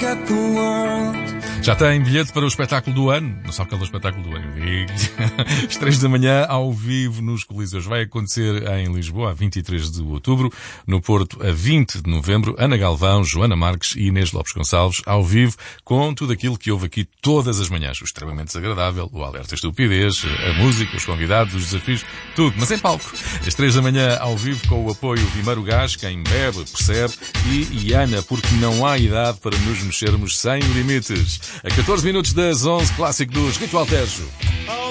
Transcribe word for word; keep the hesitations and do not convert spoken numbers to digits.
Já tem bilhete para o espetáculo do ano? Não só aquele espetáculo do ano. Às três da manhã, ao vivo, nos Coliseus. Vai acontecer em Lisboa, a vinte e três de outubro. No Porto, a vinte de novembro. Ana Galvão, Joana Marques e Inês Lopes Gonçalves, ao vivo, com tudo aquilo que houve aqui todas as manhãs. O extremamente desagradável, o alerta estupidez, a música, os convidados, os desafios, tudo, mas em palco. Às três da manhã, ao vivo, com o apoio Vimeiro Gás, quem bebe, percebe, e Iana, porque não há idade para nos mexermos sem limites. A catorze minutos das onze, clássico dos Ritual Tejo.